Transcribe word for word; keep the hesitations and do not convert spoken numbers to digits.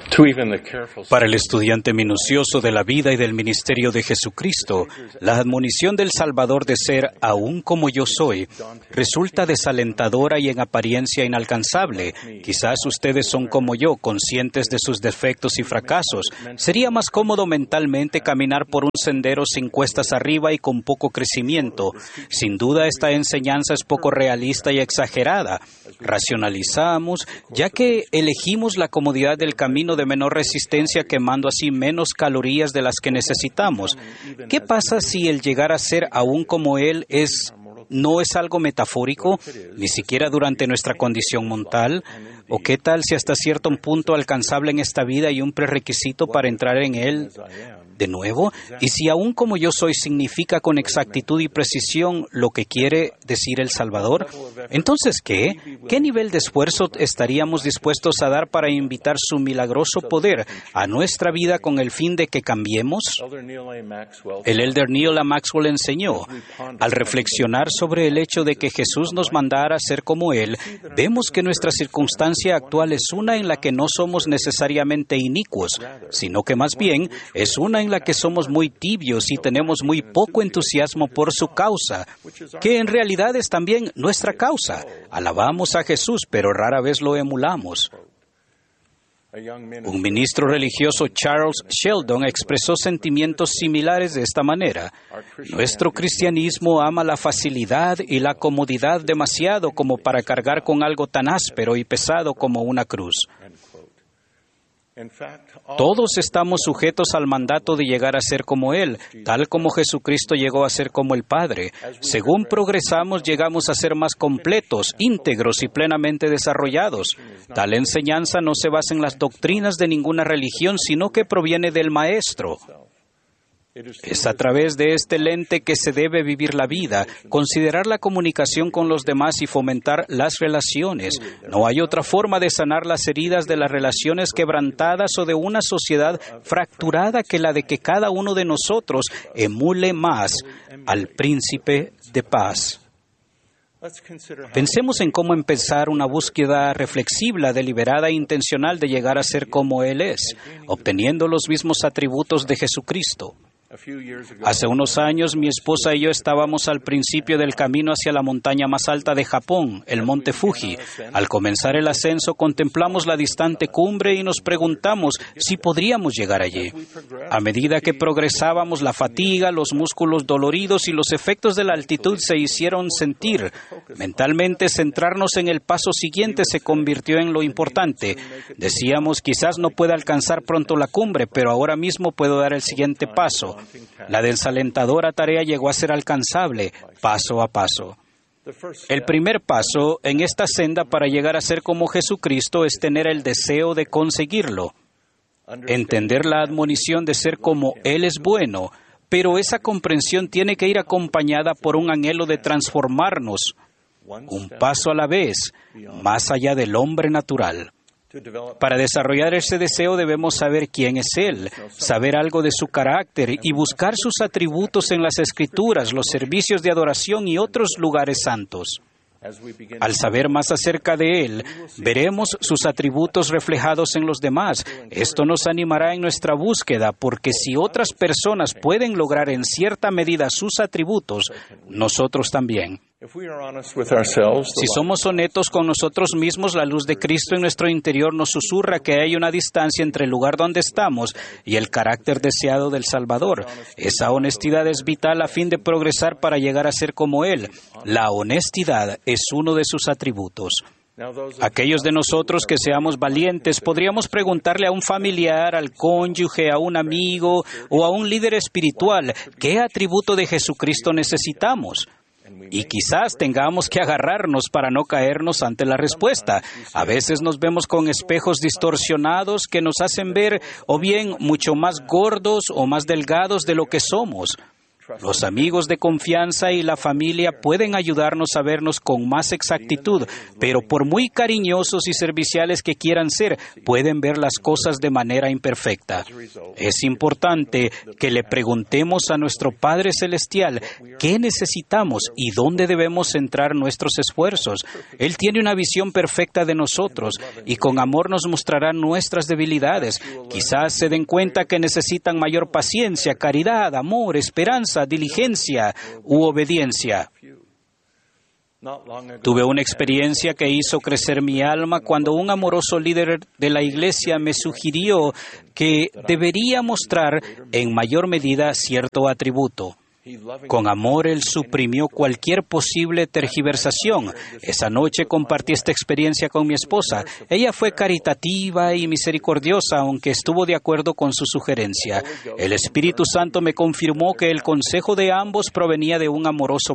Para el estudiante minucioso de la vida y del ministerio de Jesucristo, la admonición del Salvador de ser aún como yo soy resulta desalentadora y en apariencia inalcanzable. Quizás ustedes son como yo, conscientes de sus defectos y fracasos. Sería más cómodo mentalmente caminar por un sendero sin cuestas arriba y con poco crecimiento. Sin duda, esta enseñanza es poco realista y exagerada. Racionalizamos, ya que elegimos la comodidad del camino de menor resistencia, quemando así menos calorías de las que necesitamos. ¿Qué pasa si el llegar a ser aún como Él es no es algo metafórico, ni siquiera durante nuestra condición mortal? ¿O qué tal si hasta cierto punto alcanzable en esta vida y un prerequisito para entrar en Él de nuevo? Y si aún como yo soy significa con exactitud y precisión lo que quiere decir el Salvador, entonces ¿qué? ¿Qué nivel de esfuerzo estaríamos dispuestos a dar para invitar su milagroso poder a nuestra vida con el fin de que cambiemos? El elder Neil A. Maxwell enseñó: al reflexionar sobre el hecho de que Jesús nos mandara a ser como Él, vemos que nuestra circunstancia actual es una en la que no somos necesariamente inicuos, sino que más bien es una en la que somos muy tibios y tenemos muy poco entusiasmo por su causa, que en realidad es también nuestra causa. Alabamos a Jesús, pero rara vez lo emulamos. Un ministro religioso, Charles Sheldon, expresó sentimientos similares de esta manera: nuestro cristianismo ama la facilidad y la comodidad demasiado como para cargar con algo tan áspero y pesado como una cruz. Todos estamos sujetos al mandato de llegar a ser como Él, tal como Jesucristo llegó a ser como el Padre. Según progresamos, llegamos a ser más completos, íntegros y plenamente desarrollados. Tal enseñanza no se basa en las doctrinas de ninguna religión, sino que proviene del Maestro. Es a través de este lente que se debe vivir la vida, considerar la comunicación con los demás y fomentar las relaciones. No hay otra forma de sanar las heridas de las relaciones quebrantadas o de una sociedad fracturada que la de que cada uno de nosotros emule más al Príncipe de Paz. Pensemos en cómo empezar una búsqueda reflexiva, deliberada e intencional de llegar a ser como Él es, obteniendo los mismos atributos de Jesucristo. Hace unos años, mi esposa y yo estábamos al principio del camino hacia la montaña más alta de Japón, el monte Fuji. Al comenzar el ascenso, contemplamos la distante cumbre y nos preguntamos si podríamos llegar allí. A medida que progresábamos, la fatiga, los músculos doloridos y los efectos de la altitud se hicieron sentir. Mentalmente, centrarnos en el paso siguiente se convirtió en lo importante. Decíamos, quizás no pueda alcanzar pronto la cumbre, pero ahora mismo puedo dar el siguiente paso. La desalentadora tarea llegó a ser alcanzable, paso a paso. El primer paso en esta senda para llegar a ser como Jesucristo es tener el deseo de conseguirlo. Entender la admonición de ser como Él es bueno, pero esa comprensión tiene que ir acompañada por un anhelo de transformarnos, un paso a la vez, más allá del hombre natural. Para desarrollar ese deseo debemos saber quién es Él, saber algo de su carácter y buscar sus atributos en las Escrituras, los servicios de adoración y otros lugares santos. Al saber más acerca de Él, veremos sus atributos reflejados en los demás. Esto nos animará en nuestra búsqueda, porque si otras personas pueden lograr en cierta medida sus atributos, nosotros también. Si somos honestos con nosotros mismos, la luz de Cristo en nuestro interior nos susurra que hay una distancia entre el lugar donde estamos y el carácter deseado del Salvador. Esa honestidad es vital a fin de progresar para llegar a ser como Él. La honestidad es uno de sus atributos. Aquellos de nosotros que seamos valientes, podríamos preguntarle a un familiar, al cónyuge, a un amigo o a un líder espiritual, ¿qué atributo de Jesucristo necesitamos? Y quizás tengamos que agarrarnos para no caernos ante la respuesta. A veces nos vemos con espejos distorsionados que nos hacen ver o bien mucho más gordos o más delgados de lo que somos. Los amigos de confianza y la familia pueden ayudarnos a vernos con más exactitud, pero por muy cariñosos y serviciales que quieran ser, pueden ver las cosas de manera imperfecta. Es importante que le preguntemos a nuestro Padre Celestial qué necesitamos y dónde debemos centrar nuestros esfuerzos. Él tiene una visión perfecta de nosotros y con amor nos mostrará nuestras debilidades. Quizás se den cuenta que necesitan mayor paciencia, caridad, amor, esperanza, diligencia u obediencia. Tuve una experiencia que hizo crecer mi alma cuando un amoroso líder de la iglesia me sugirió que debería mostrar en mayor medida cierto atributo. Con amor, él suprimió cualquier posible tergiversación. Esa noche compartí esta experiencia con mi esposa. Ella fue caritativa y misericordiosa, aunque estuvo de acuerdo con su sugerencia. El Espíritu Santo me confirmó que el consejo de ambos provenía de un amoroso